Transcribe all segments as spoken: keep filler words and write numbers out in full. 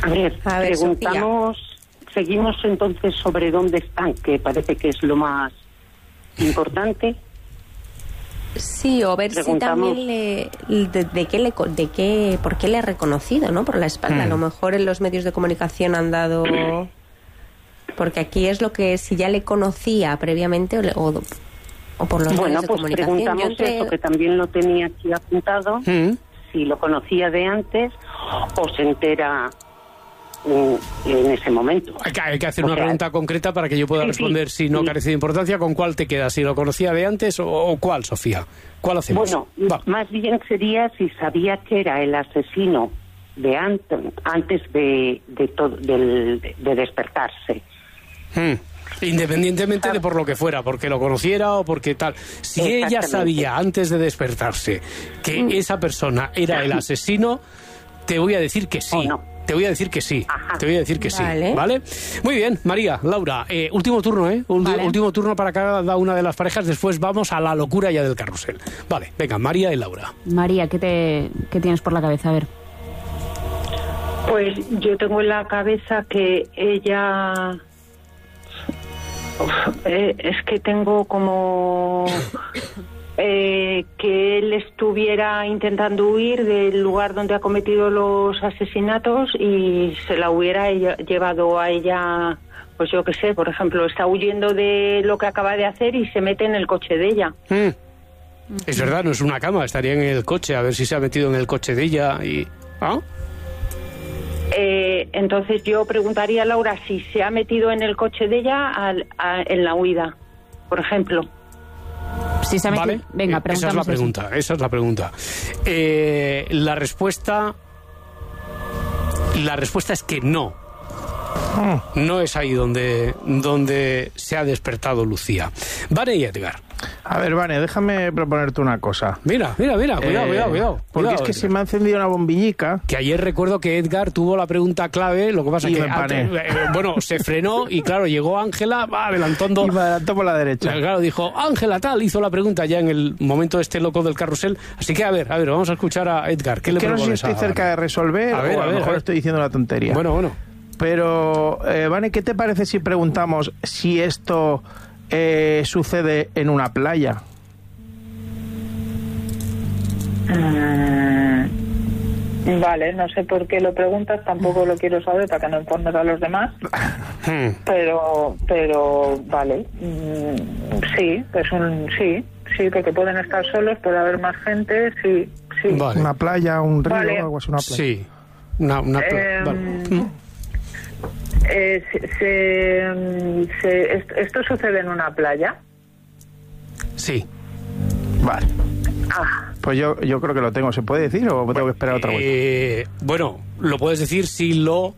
A ver, A ver, preguntamos, Sofía. Seguimos entonces sobre dónde están, que parece que es lo más importante. Sí, o ver si también le, de, de qué le, de qué, por qué le ha reconocido, ¿no? Por la espalda. Hmm. A lo mejor en los medios de comunicación han dado, porque aquí es lo que si ya le conocía previamente o, o, o por los bueno, medios de pues comunicación. Preguntamos te... eso, que también lo tenía aquí apuntado, hmm. si lo conocía de antes o se entera En, en ese momento. Hay que, hay que hacer o una sea, pregunta concreta para que yo pueda sí, responder sí, si no sí. carece de importancia. ¿Con cuál te quedas? ¿Si lo conocía de antes o, o cuál, Sofía? ¿Cuál hacemos? Bueno, Va. más bien sería si sabía que era el asesino de antes, antes de de, todo, del, de despertarse. Hmm. Independientemente ah. de por lo que fuera, porque lo conociera o porque tal. Si ella sabía antes de despertarse que mm. esa persona era el asesino, te voy a decir que sí. No. Te voy a decir que sí. Ajá. Te voy a decir que vale. sí. ¿Vale? Muy bien, María, Laura. Eh, último turno, ¿eh? Ulti- vale. Último turno para cada una de las parejas. Después vamos a la locura ya del carrusel. Vale, venga, María y Laura. María, ¿qué, te, qué tienes por la cabeza? A ver. Pues yo tengo en la cabeza que ella... Uf, eh, es que tengo como... Eh, que él estuviera intentando huir del lugar donde ha cometido los asesinatos y se la hubiera ella, llevado a ella, pues yo qué sé, por ejemplo, está huyendo de lo que acaba de hacer y se mete en el coche de ella. Mm. Es verdad, no es una cama, estaría en el coche, a ver si se ha metido en el coche de ella y... ¿Ah? Eh, entonces yo preguntaría a Laura si se ha metido en el coche de ella al, a, en la huida, por ejemplo. Si se ha metido... Vale, venga, esa es la pregunta, eso. esa es la pregunta. Eh, la respuesta, la respuesta es que no. No es ahí donde, donde se ha despertado Lucía. Vane y Edgar. A ver, Vane, déjame proponerte una cosa. Mira, mira, mira, cuidado, eh, cuidado, cuidado. Porque cuidado, es que Edgar. se me ha encendido una bombillica. Que ayer recuerdo que Edgar tuvo la pregunta clave, lo que pasa y que me empané. antes, eh, bueno, se frenó y claro, llegó Ángela, va adelantando. Y me adelantó por la derecha. Claro, dijo, Ángela tal, hizo la pregunta ya en el momento este loco del carrusel. Así que a ver, a ver, vamos a escuchar a Edgar. ¿Qué es le que no sé si propones estoy a cerca Vane? de resolver A ver, o a, a lo ver, mejor a ver. estoy diciendo una tontería. Bueno, bueno. Pero, eh, Vane, ¿qué te parece si preguntamos si esto eh, sucede en una playa? Mm, vale, no sé por qué lo preguntas, tampoco lo quiero saber para que no informes a los demás. pero, pero, vale, mm, sí, es un sí, sí, porque pueden estar solos, puede haber más gente, sí, sí. Vale. Una playa, un río, Vale. algo así, una playa. Sí, una, una playa. Eh, Vale. Eh, se, se, se, esto, ¿Esto sucede en una playa? Sí. Vale. Ah, Pues yo, yo creo que lo tengo. ¿Se puede decir o tengo que esperar otra vuelta? Eh, bueno, lo puedes decir si lo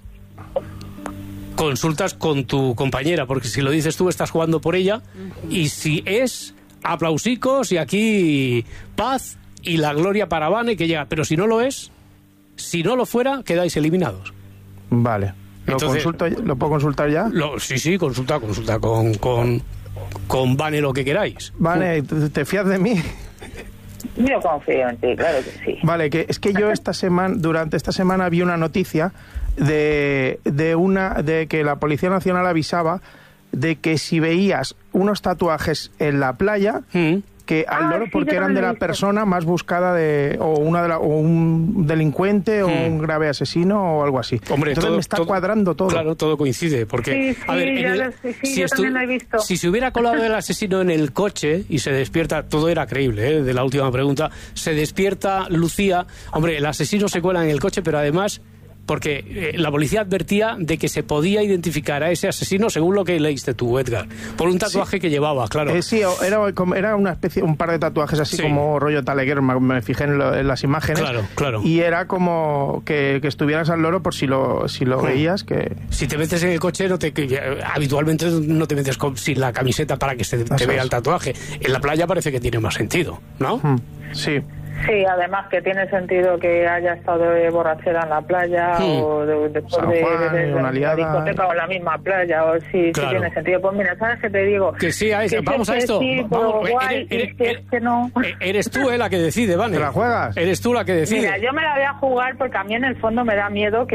consultas con tu compañera, porque si lo dices tú estás jugando por ella, y si es aplausicos y aquí paz y la gloria para Vane que llega, pero si no lo es, si no lo fuera, quedáis eliminados. Vale. ¿Lo, Entonces, consulto, ¿Lo puedo consultar ya? Lo, sí, sí, consulta, consulta con, con, con Vane lo que queráis. Vale, ¿te, te fías de mí? yo confío en ti, claro que sí. Vale, que es que yo esta semana, durante esta semana vi una noticia de, de una de que la Policía Nacional avisaba de que si veías unos tatuajes en la playa, Mm. que al Ah, loro sí, porque yo eran de también lo la he visto. persona más buscada de o una de la, o un delincuente o Hmm. un grave asesino o algo así. Hombre, Entonces todo- me está todo- cuadrando todo. Claro, todo coincide, porque Sí, sí, a ver, en ya el- lo sé, sí, si, yo estu- también lo he visto. si se hubiera colado el asesino en el coche y se despierta, todo era creíble, ¿eh? De la última pregunta, se despierta Lucía, hombre, el asesino se cuela en el coche, pero además porque eh, la policía advertía de que se podía identificar a ese asesino según lo que leíste tú, Edgar, por un tatuaje Sí. que llevaba, claro. Eh, sí, o- era, como- era una especie, un par de tatuajes así Sí. como rollo Taleguer, me, me fijé en, lo- en las imágenes. Claro, claro. Y era como que, que estuvieras al loro por si lo, si lo Hmm. veías, que... Si te metes en el coche, no te, que, eh, habitualmente no te metes con, sin la camiseta para que se te Eso vea es. el tatuaje. En la playa parece que tiene más sentido, ¿no? Hmm, sí. Sí, además que tiene sentido que haya estado de borrachera en la playa Sí. o de, después San de, Juan, de, de, una la liada. discoteca o en la misma playa, o sí, Claro. sí tiene sentido. Pues mira, ¿sabes qué te digo? Que sí, a eso. Que Vamos sé a que esto. sí, Vamos, pero guay, eres, eres- y que es que no. eh, eres tú eh, la que decide, Vane. ¿Te la juegas? Eres tú la que decide. Mira, yo me la voy a jugar porque a mí en el fondo me da miedo que